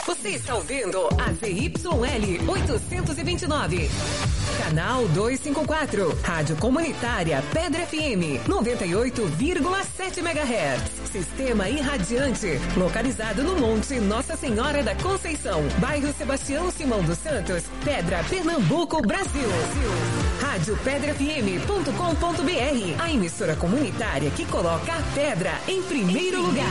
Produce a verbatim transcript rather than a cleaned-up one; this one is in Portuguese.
Você está ouvindo a Z Y L oitocentos e vinte e nove. Canal duzentos e cinquenta e quatro. Rádio Comunitária Pedra F M noventa e oito vírgula sete megahertz. Sistema irradiante. Localizado no Monte Nossa Senhora da Conceição. Bairro Sebastião Simão dos Santos. Pedra, Pernambuco, Brasil. Rádio pedra f m ponto com ponto b r. A emissora comunitária que coloca a pedra em primeiro lugar.